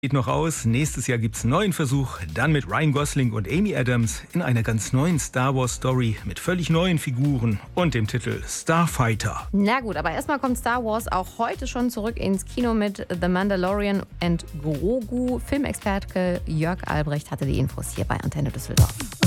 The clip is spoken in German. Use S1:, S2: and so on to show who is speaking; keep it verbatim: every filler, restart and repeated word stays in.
S1: Geht noch aus. Nächstes Jahr gibt's einen neuen Versuch. Dann mit Ryan Gosling und Amy Adams in einer ganz neuen Star Wars Story mit völlig neuen Figuren und dem Titel Starfighter.
S2: Na gut, aber erstmal kommt Star Wars auch heute schon zurück ins Kino mit The Mandalorian and Grogu. Filmexperte Jörg Albrecht hatte die Infos hier bei Antenne Düsseldorf.